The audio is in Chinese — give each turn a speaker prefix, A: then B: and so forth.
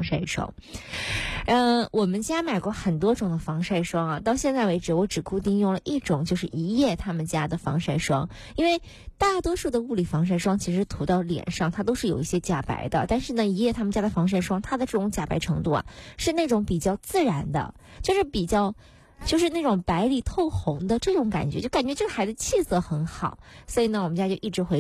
A: 防晒霜。我们家买过很多种的防晒霜啊，到现在为止我只固定用了一种，就是一叶他们家的防晒霜。因为大多数的物理防晒霜其实涂到脸上它都是有一些假白的，但是呢一叶他们家的防晒霜它的这种假白程度啊是那种比较自然的，就是那种白里透红的这种感觉，就感觉这个孩子气色很好，所以呢我们家就一直回